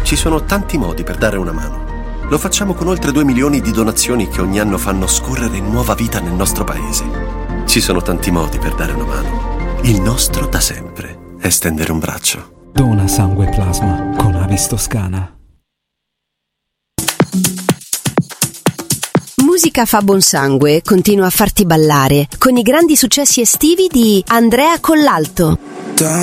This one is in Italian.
Ci sono tanti modi per dare una mano. Lo facciamo con oltre 2 milioni di donazioni che ogni anno fanno scorrere nuova vita nel nostro paese. Ci sono tanti modi per dare una mano. Il nostro da sempre è stendere un braccio. Dona sangue e plasma con Avis Toscana. Musica fa buon sangue, continua a farti ballare con i grandi successi estivi di Andrea Collalto.